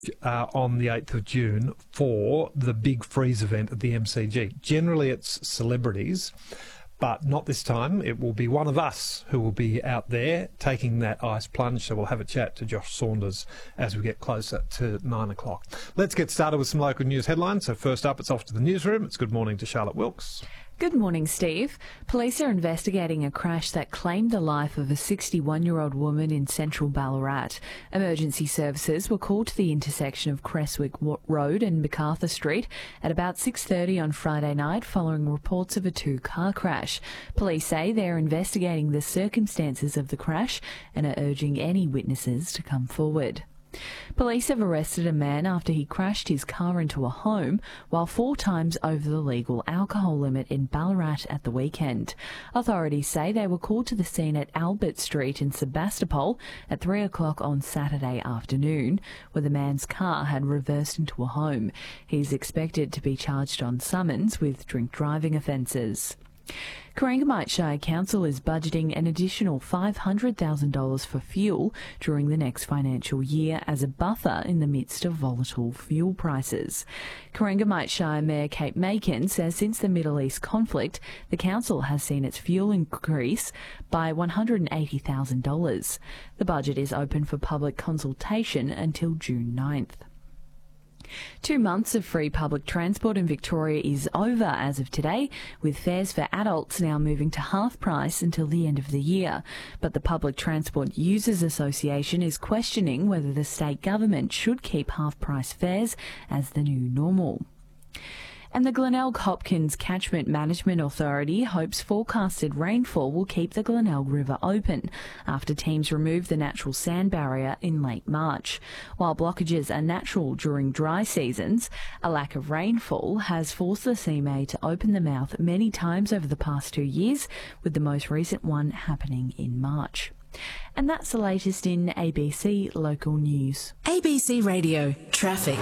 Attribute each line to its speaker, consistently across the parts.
Speaker 1: on the 8th of June for the big freeze event at the MCG. Generally, it's celebrities, but not this time. It will be one of us who will be out there taking that ice plunge. So we'll have a chat to Josh Saunders as we get closer to 9 o'clock. Let's get started with some local news headlines. So first up, it's off to the newsroom. It's good morning to Charlotte Wilkes.
Speaker 2: Good morning, Steve. Police are investigating a crash that claimed the life of a 61-year-old woman in central Ballarat. Emergency services were called to the intersection of Creswick Road and MacArthur Street at about 6:30 on Friday night following reports of a two-car crash. Police say they are investigating the circumstances of the crash and are urging any witnesses to come forward. Police have arrested a man after he crashed his car into a home while 4 times over the legal alcohol limit in Ballarat at the weekend. Authorities say they were called to the scene at Albert Street in Sebastopol at 3 o'clock on Saturday afternoon, where the man's car had reversed into a home. He's expected to be charged on summons with drink driving offences. Corangamite Shire Council is budgeting an additional $500,000 for fuel during the next financial year as a buffer in the midst of volatile fuel prices. Corangamite Shire Mayor Kate Makin says since the Middle East conflict, the council has seen its fuel increase by $180,000. The budget is open for public consultation until June 9th. 2 months of free public transport in Victoria is over as of today, with fares for adults now moving to half price until the end of the year. But the Public Transport Users Association is questioning whether the state government should keep half price fares as the new normal. And the Glenelg Hopkins Catchment Management Authority hopes forecasted rainfall will keep the Glenelg River open after teams remove the natural sand barrier in late March. While blockages are natural during dry seasons, a lack of rainfall has forced the CMA to open the mouth many times over the past 2 years, with the most recent one happening in March. And that's the latest in ABC Local News.
Speaker 3: ABC Radio Traffic.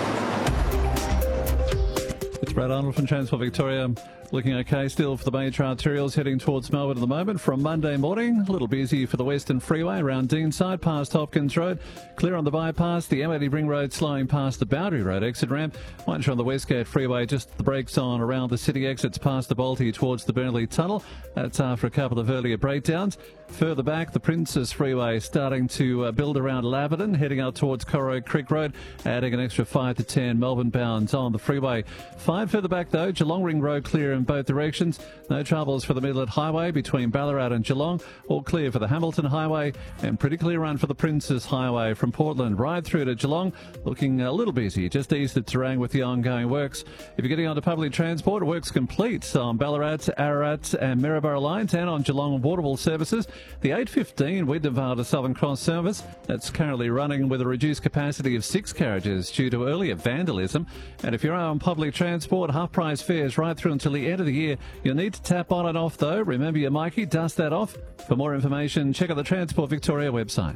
Speaker 4: It's Brad Arnold from Transport Victoria. Looking okay still for the major arterials heading towards Melbourne at the moment. From Monday morning, a little busy for the Western Freeway around Deanside past Hopkins Road. Clear on the bypass, the M80 Ring Road slowing past the Boundary Road exit ramp. Once you're on the Westgate Freeway, just the brakes on around the city exits past the Balti towards the Burnley Tunnel. That's after a couple of earlier breakdowns. Further back, the Princes Freeway starting to build around Laverton, heading out towards Corroe Creek Road, adding an extra 5 to 10 Melbourne bound on the freeway. 5 further back though, Geelong Ring Road clear in both directions. No troubles for the Midland Highway between Ballarat and Geelong. All clear for the Hamilton Highway and pretty clear run for the Princes Highway from Portland right through to Geelong. Looking a little busy just east of Terang with the ongoing works. If you're getting onto public transport, work's complete on Ballarat, Ararat and Maryborough lines and on Geelong Waterville services. The 8:15 Wyndham to Southern Cross service that's currently running with a reduced capacity of 6 carriages due to earlier vandalism. And if you're on public transport, half-price fares right through until the end of the year. You'll need to tap on and off though. Remember your Mikey, dust that off. For more information, check out the Transport Victoria website.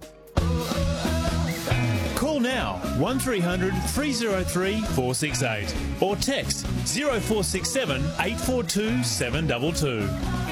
Speaker 5: Call now 1300 303 468 or text 0467 842 722.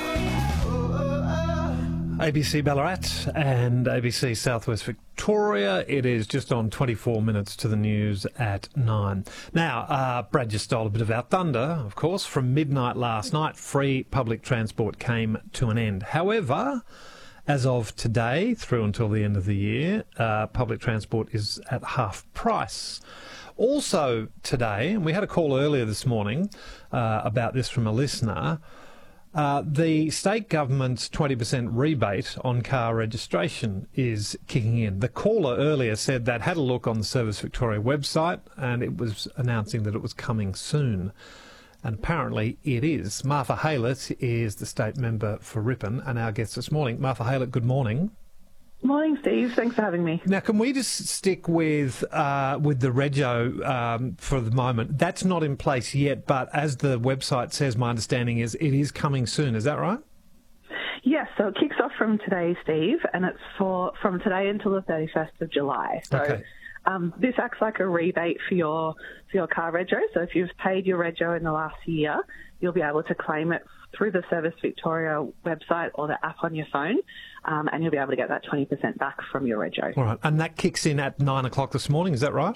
Speaker 1: ABC Ballarat and ABC Southwest Victoria. It is just on 24 minutes to the news at 9. Now, Brad just stole a bit of our thunder, of course. From midnight last night, free public transport came to an end. However, as of today, through until the end of the year, public transport is at half price. Also today, and we had a call earlier this morning about this from a listener, the state government's 20% rebate on car registration is kicking in. The caller earlier said that had a look on the Service Victoria website and it was announcing that it was coming soon. And apparently it is. Martha Haylett is the state member for Ripon and our guest this morning. Martha Haylett, good morning.
Speaker 6: Morning, Steve. Thanks for having me.
Speaker 1: Now, can we just stick with the rego for the moment? That's not in place yet, but as the website says, my understanding is it is coming soon. Is that right?
Speaker 6: Yes, so it kicks off from today, Steve, and it's from today until the 31st of July. So
Speaker 1: okay.
Speaker 6: This acts like a rebate for your car rego. So if you've paid your rego in the last year, you'll be able to claim it through the Service Victoria website or the app on your phone, and you'll be able to get that 20% back from your rego.
Speaker 1: All right, and that kicks in at 9 o'clock this morning, is that right?